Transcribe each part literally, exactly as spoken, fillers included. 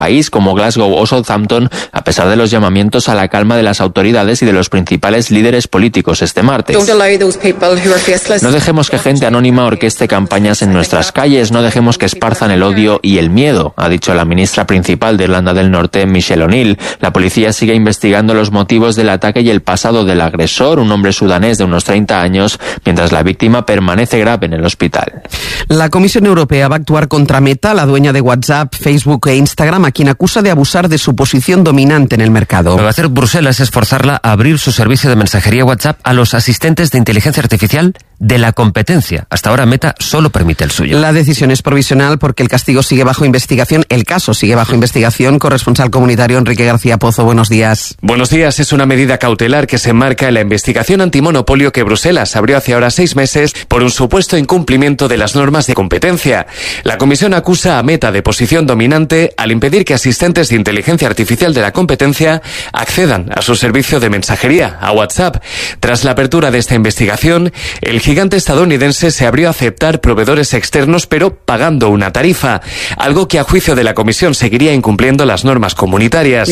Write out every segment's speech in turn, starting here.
país como Glasgow o Southampton, a pesar de los llamamientos a la calma de las autoridades y de los principales líderes políticos este martes. No dejemos que gente anónima orqueste campañas en nuestras calles, no dejemos que esparzan el odio y el miedo, ha dicho la ministra principal de Irlanda del Norte, Michelle O'Neill. La policía sigue investigando los motivos del ataque y el pasado del agresor, un hombre sudanés de unos treinta años, mientras la víctima permanece grave en el hospital. La Comisión Europea va a actuar contra Meta, la dueña de WhatsApp, Facebook e Instagram, a quien acusa de abusar de su posición dominante en el mercado. Lo que va a hacer Bruselas es forzarla a abrir su servicio de mensajería WhatsApp a los asistentes de inteligencia artificial de la competencia. Hasta ahora Meta solo permite el suyo. La decisión es provisional porque el castigo sigue bajo investigación, el caso sigue bajo investigación. Corresponsal comunitario Enrique García Pozo, buenos días. Buenos días. Es una medida cautelar que se enmarca en la investigación antimonopolio que Bruselas abrió hace ahora seis meses por un supuesto incumplimiento de las normas de competencia. La comisión acusa a Meta de posición dominante al impedir que asistentes de inteligencia artificial de la competencia accedan a su servicio de mensajería, a WhatsApp. Tras la apertura de esta investigación, el gigante estadounidense se abrió a aceptar proveedores externos, pero pagando una tarifa, algo que a juicio de la comisión seguiría incumpliendo las normas comunitarias.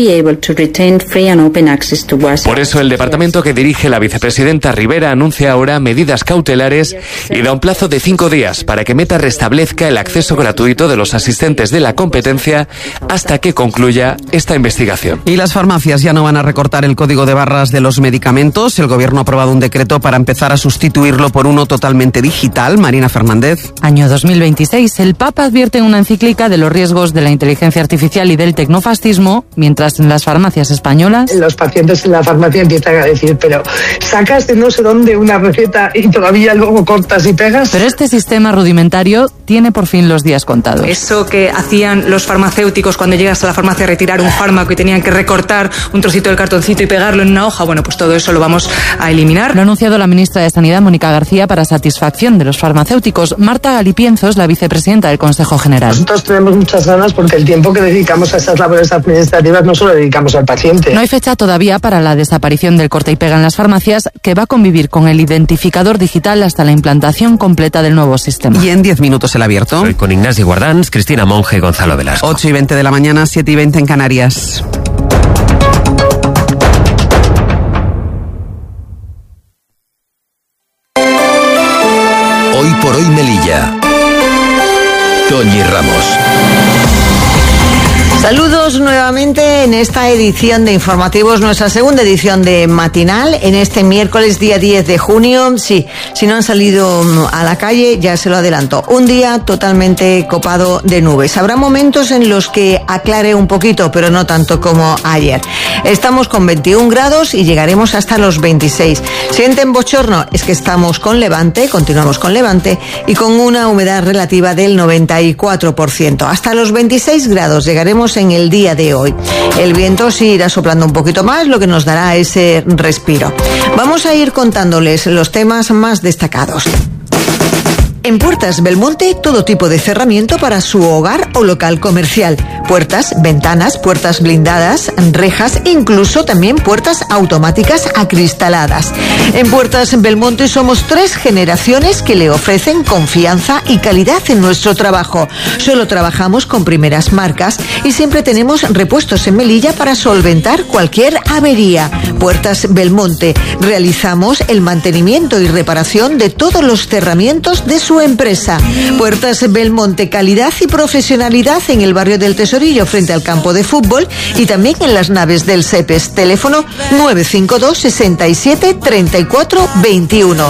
Por eso el departamento que dirige la vicepresidenta Rivera anuncia ahora medidas cautelares y da un plazo de cinco días para que Meta restablezca el acceso gratuito de los asistentes de la competencia hasta que concluya esta investigación. Y las farmacias ya no van a recortar el código de barras de los medicamentos. El gobierno ha aprobado un decreto para empezar a sustituirlo por uno totalmente digital. Marina Fernández. Año dos mil veintiséis. El Papa advierte en una encíclica de los riesgos de la inteligencia artificial y del tecnofascismo, mientras en las farmacias españolas los pacientes en la farmacia empiezan a decir, pero sacas de no sé dónde una receta y todavía luego cortas y pegas. Pero este sistema rudimentario tiene por fin los días contados. Eso que hacían los farmacéuticos cuando llegas a la farmacia a retirar un fármaco y tenían que recortar un trocito del cartoncito y pegarlo en una hoja, bueno, pues todo eso lo vamos a eliminar. Lo ha anunciado la ministra de Sanidad, Mónica García, para satisfacción de los farmacéuticos. Marta Galipienzo es la vicepresidenta del Consejo General. Nosotros tenemos muchas ganas porque el tiempo que dedicamos a estas labores administrativas no solo dedicamos al paciente. No hay fecha todavía para la desaparición del corta y pega en las farmacias, que va a convivir con el identificador digital hasta la implantación completa del nuevo sistema. Y en diez minutos el abierto. Soy con Ignacio Guardans, Cristina Monge y Gonzalo Velasco. ocho y veinte de la mañana, siete y veinte en Canarias. Hoy por hoy Melilla. Toñi Ramos. Saludos nuevamente en esta edición de Informativos, nuestra segunda edición de Matinal, en este miércoles día diez de junio. Sí, si no han salido a la calle, ya se lo adelanto. Un día totalmente copado de nubes. Habrá momentos en los que aclare un poquito, pero no tanto como ayer. Estamos con veintiún grados y llegaremos hasta los veintiséis. ¿Sienten bochorno? Es que estamos con levante, continuamos con levante y con una humedad relativa del noventa y cuatro por ciento. Hasta los veintiséis grados llegaremos en el día de hoy. El viento sí irá soplando un poquito más, lo que nos dará ese respiro. Vamos a ir contándoles los temas más destacados. En Puertas Belmonte, todo tipo de cerramiento para su hogar o local comercial. Puertas, ventanas, puertas blindadas, rejas, incluso también puertas automáticas acristaladas. En Puertas Belmonte somos tres generaciones que le ofrecen confianza y calidad en nuestro trabajo. Solo trabajamos con primeras marcas y siempre tenemos repuestos en Melilla para solventar cualquier avería. Puertas Belmonte. Realizamos el mantenimiento y reparación de todos los cerramientos de su empresa. Puertas Belmonte, calidad y profesionalidad en el barrio del Tesorillo frente al campo de fútbol y también en las naves del SEPES. Teléfono nueve cinco dos, seis siete, tres cuatro dos uno.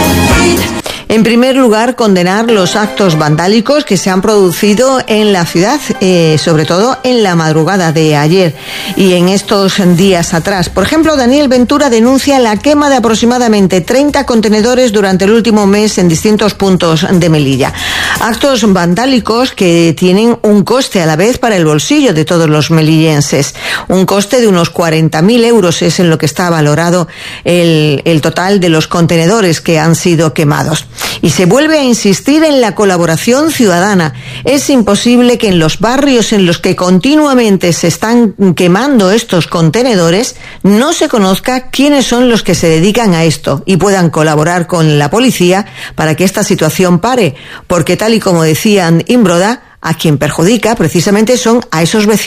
En primer lugar, condenar los actos vandálicos que se han producido en la ciudad, eh, sobre todo en la madrugada de ayer y en estos días atrás. Por ejemplo, Daniel Ventura denuncia la quema de aproximadamente treinta contenedores durante el último mes en distintos puntos de Melilla. Actos vandálicos que tienen un coste a la vez para el bolsillo de todos los melillenses. Un coste de unos cuarenta mil euros es en lo que está valorado el, el total de los contenedores que han sido quemados. Y se vuelve a insistir en la colaboración ciudadana. Es imposible que en los barrios en los que continuamente se están quemando estos contenedores no se conozca quiénes son los que se dedican a esto y puedan colaborar con la policía para que esta situación pare, porque tal y como decían Imbroda, a quien perjudica precisamente son a esos vecinos